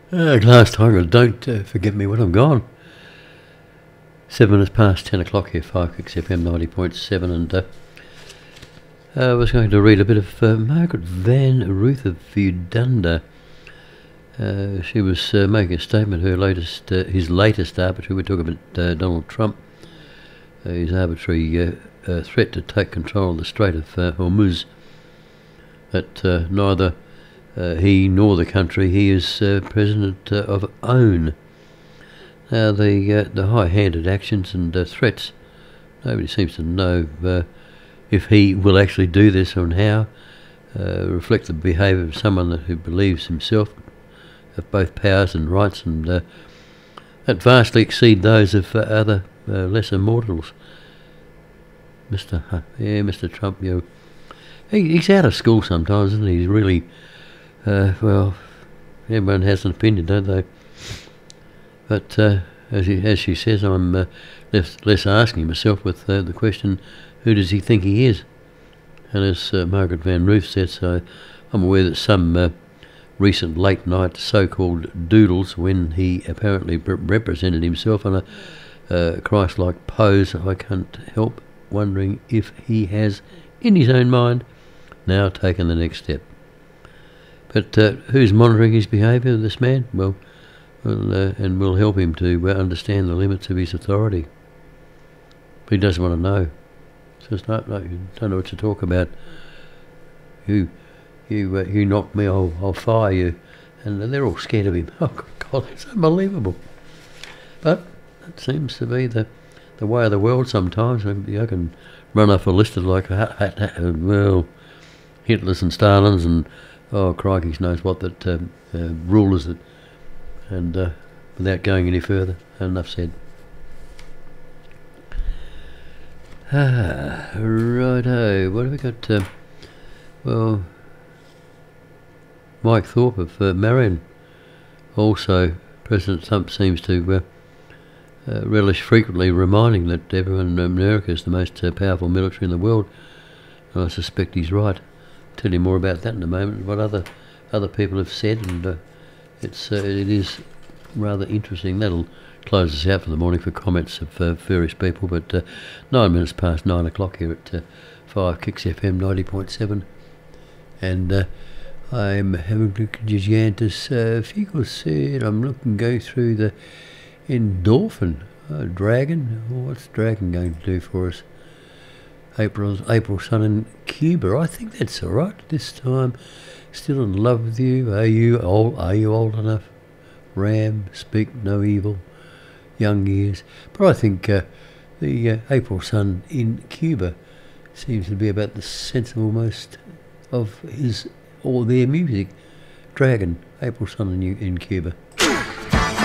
Glass Tiger, don't forget me when I'm gone. 7 minutes past 10 o'clock here, 5 Kicks FM 90.7, and I was going to read a bit of Margaret Van Ruth of Udunda. She was making a statement, his latest arbitrary, we're talking about Donald Trump, his arbitrary threat to take control of the Strait of Hormuz, that neither he nor the country he is president of own. Now the high-handed actions and threats, nobody seems to know if he will actually do this and how, reflect the behaviour of someone who believes himself of both powers and rights, and that vastly exceed those of other lesser mortals. Mr. Trump, he's out of school sometimes, isn't he? He's really, well, everyone has an opinion, don't they? But as she says, I'm less asking myself with the question, who does he think he is? And as Margaret Van Ruth says, I'm aware that some recent late-night so-called doodles, when he apparently represented himself on a Christ-like pose, I can't help wondering if he has, in his own mind, now taken the next step. But who's monitoring his behaviour, this man? Well, and will help him to understand the limits of his authority. But he doesn't want to know. Says, no, you don't know what to talk about. You knock me, I'll fire you. And they're all scared of him. Oh, God, it's unbelievable. But it seems to be the way of the world sometimes. I can run off a list of like, well, Hitlers and Stalins and, oh, crikey knows what, that rulers that, and without going any further, enough said. Righto, what have we got? Well, Mike Thorpe of Marion. Also, President Trump seems to relish frequently reminding that everyone in America is the most powerful military in the world. And I suspect he's right. I'll tell you more about that in a moment, what other people have said, and it is rather interesting. That'll close us out for the morning for comments of various people, but 9 minutes past 9 o'clock here at 5 Kicks FM 90.7, and I'm having a look at Gigantus Fico said, I'm go through the endorphin. Dragon, what's Dragon going to do for us? April Sun in Cuba, I think that's alright this time. Still in love with you, are you old enough? Ram, speak no evil, young years. But I think the April Sun in Cuba seems to be about the sensible most of his or their music. Dragon, April Sun in Cuba.